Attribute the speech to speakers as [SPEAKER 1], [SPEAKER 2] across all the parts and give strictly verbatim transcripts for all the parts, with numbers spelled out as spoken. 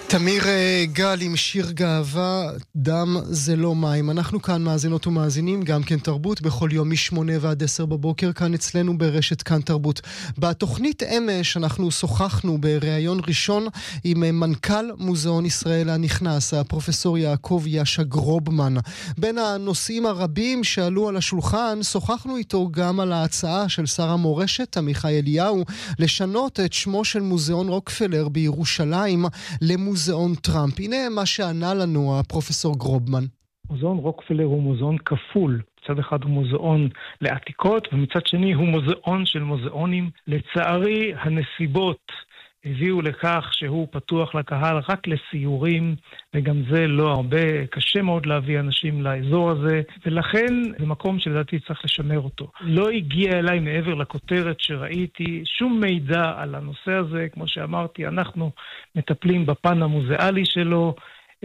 [SPEAKER 1] תמיר גל עם שיר גאווה, דם זה לא מים. אנחנו כאן מאזינות ומאזינים, גם כן תרבות, בכל יום משמונה ועד עשר בבוקר, כאן אצלנו ברשת כאן תרבות. בתוכנית אמש אנחנו שוחחנו בראיון ראשון עם מנכ"ל מוזיאון ישראל הנכנס, הפרופסור יעקב יאשה גרובמן. בין הנושאים הרבים שעלו על השולחן, שוחחנו איתו גם על ההצעה של שר המורשת, עמיחי אליהו, לשנות את שמו של מוזיאון רוקפלר בירושלים למוזיאון מוזיאון טראמפ. הנה מה שענה לנו הפרופסור גרובמן.
[SPEAKER 2] מוזיאון רוקפלר הוא מוזיאון כפול. מצד אחד הוא מוזיאון לעתיקות, ומצד שני הוא מוזיאון של מוזיאונים. לצערי, הנסיבות הביאו לכך שהוא פתוח לקהל רק לסיורים, וגם זה לא הרבה, קשה מאוד להביא אנשים לאזור הזה, ולכן זה מקום שלדעתי צריך לשמר אותו. לא הגיע אליי מעבר לכותרת שראיתי שום מידע על הנושא הזה, כמו שאמרתי, אנחנו מטפלים בפן המוזיאלי שלו,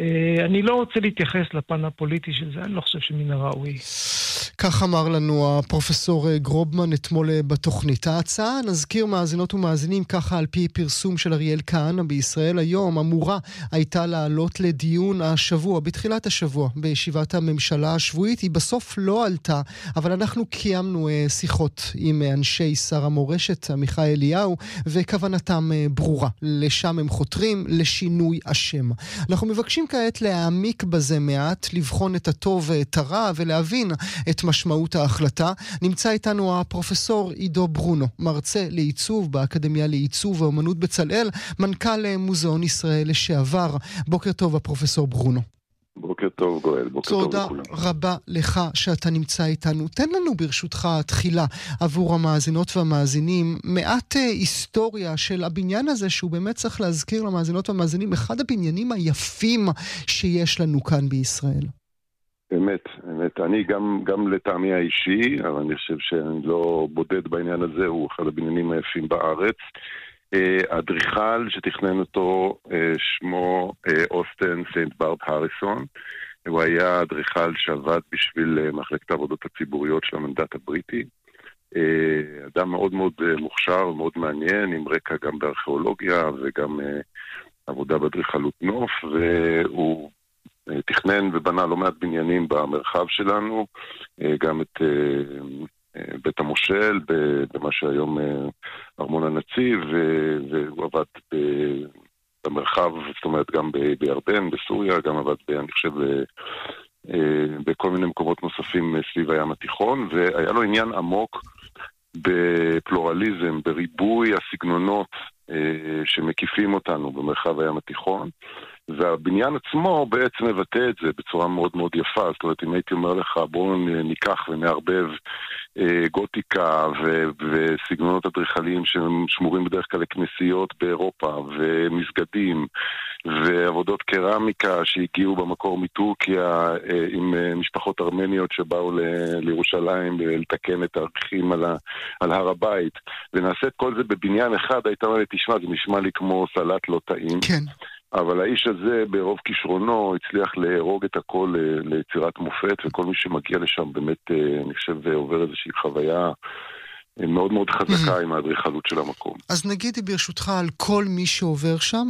[SPEAKER 2] אני לא רוצה להתייחס לפן הפוליטי של זה, אני לא חושב שמן הראוי.
[SPEAKER 1] כך אמר לנו הפרופסור גרובמן אתמול בתוכנית. ההצעה, נזכיר מאזינות ומאזינים, ככה על פי פרסום של אריאל כהנא בישראל היום, אמורה הייתה לעלות לדיון השבוע, בתחילת השבוע, בישיבת הממשלה השבועית. היא בסוף לא עלתה, אבל אנחנו קיימנו שיחות עם אנשי שר המורשת, עמיחי אליהו, וכוונתם ברורה. לשם הם חותרים, לשינוי השם. אנחנו מבקשים כעת להעמיק בזה מעט, לבחון את הטוב ואת הרע, ולהבין את משמעות ההחלטה. נמצא איתנו הפרופסור עידו ברונו, מרצה לעיצוב באקדמיה לעיצוב ואומנות בצלאל, מנכ"ל מוזיאון ישראל לשעבר. בוקר טוב הפרופסור ברונו.
[SPEAKER 3] בוקר טוב גואל, בוקר טוב לכולם.
[SPEAKER 1] תודה רבה לך שאתה נמצא איתנו. תן לנו ברשותך תחילה עבור המאזינות והמאזינים מעט היסטוריה של הבניין הזה, שהוא באמת צריך להזכיר למאזינות והמאזינים אחד הבניינים היפים שיש לנו כאן בישראל.
[SPEAKER 3] באמת, באמת. אני גם, גם לטעמי האישי, אבל אני חושב שאני לא בודד בעניין הזה, הוא אחד הבניינים היפים בארץ. האדריכל שתכנן אותו שמו אוסטן סנט בארד הריסון. הוא היה אדריכל שעבד בשביל מחלקת העבודות הציבוריות של המנדט הבריטי. אדם מאוד מאוד מוכשר ומאוד מעניין, עם רקע גם בארכיאולוגיה וגם עבודה באדריכלות נוף, והוא תכנן ובנה לא מעט בניינים במרחב שלנו, גם את בית המושל, במה שהיום ארמון הנציב, והוא עבד במרחב, זאת אומרת גם בירדן, בסוריה, גם עבד, אני חושב, בכל מיני מקומות נוספים סביב הים התיכון, והיה לו עניין עמוק בפלורליזם, בריבוי הסגנונות שמקיפים אותנו במרחב הים התיכון, והבניין עצמו בעצם מבטא את זה בצורה מאוד מאוד יפה. זאת אומרת, אם הייתי אומר לך, בואו ניקח ונערבב אה, גותיקה ו- וסגנונות אדריכליים ששמורים בדרך כלל לכנסיות באירופה, ומסגדים, ועבודות קרמיקה שהגיעו במקור מטורקיה, אה, עם אה, משפחות ארמניות שבאו ל- לירושלים לתקן את הערכים על, ה- על הר הבית, ונעשה את כל זה בבניין אחד, היית אומר, תשמע, זה נשמע לי כמו סלט לא טעים.
[SPEAKER 1] כן.
[SPEAKER 3] אבל האיש הזה ברוב כישרונו הצליח להרוג את הכל ליצירת מופת, וכל מי שמגיע לשם באמת, אני חושב, עובר איזושהי חוויה מאוד מאוד חזקה עם האדריכלות של המקום.
[SPEAKER 1] אז נגידי ברשותך על כל מי שעובר שם,